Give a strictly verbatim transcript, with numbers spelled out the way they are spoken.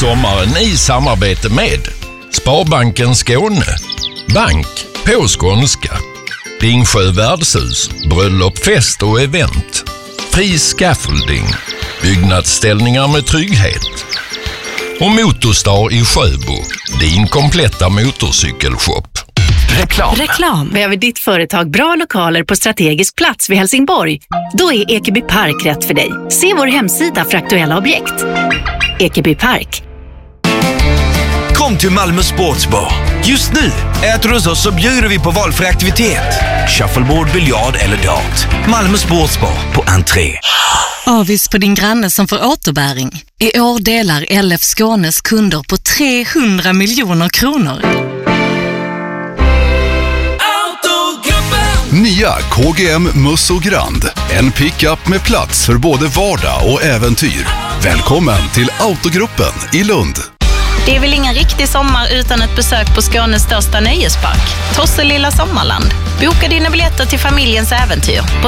sommaren i samarbete med Sparbanken Skåne, bank på skånska, Dingsjö värdshus, bröllop, fest och event, Fri Scaffolding, byggnadsställningar med trygghet och Motorstar i Sjöbo, din kompletta motorcykelshop. Reklam. Reklam. Behöver ditt företag bra lokaler på strategisk plats vid Helsingborg? Då är Ekeby Park rätt för dig. Se vår hemsida för aktuella objekt. Ekeby Park. Kom till Malmö Sportsbar. Just nu äter du hos oss så bjuder vi på valfri aktivitet. Shuffleboard, biljard eller dart. Malmö Sportsbar på entré. Avis på din granne som får återbäring. I år delar L F Skånes kunder på trehundra miljoner kronor. Nya K G M Musso Grand. En pickup med plats för både vardag och äventyr. Välkommen till Autogruppen i Lund. Det är väl ingen riktig sommar utan ett besök på Skånes största nöjespark, Tosselilla Sommarland. Boka dina biljetter till familjens äventyr på